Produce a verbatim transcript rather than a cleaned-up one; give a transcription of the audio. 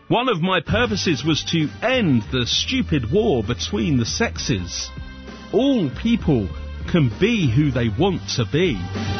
One of my purposes was to end the stupid war between the sexes. All people can be who they want to be.